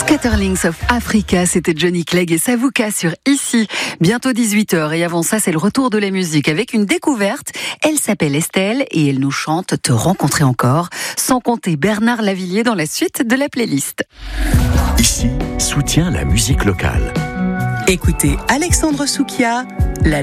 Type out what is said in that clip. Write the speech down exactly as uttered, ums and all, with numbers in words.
Scatterlings of Africa, c'était Johnny Clegg et Savuka sur Ici. Bientôt dix-huit heures et avant ça, c'est le retour de la musique avec une découverte. Elle s'appelle Estelle et elle nous chante Te rencontrer encore, sans compter Bernard Lavilliers dans la suite de la playlist. Ici, soutient la musique locale. Écoutez Alexandre Soukia, la